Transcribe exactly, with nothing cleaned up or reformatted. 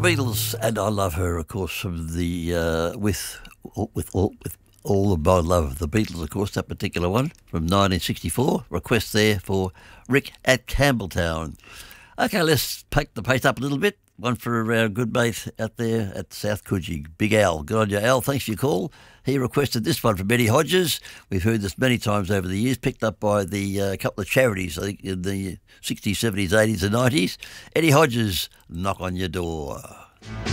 Beatles, and I love her, of course, from the uh, with with all with all of my love of the Beatles, of course, that particular one from nineteen sixty-four. Request there for Rick at Campbelltown. Okay, let's take the pace up a little bit. One for our good mate out there at South Coogee, Big Al. Good on you, Al. Thanks for your call. He requested this one from Eddie Hodges. We've heard this many times over the years, picked up by the uh, couple of charities, I think, in the sixties, seventies, eighties and nineties. Eddie Hodges, Knock on Your Door.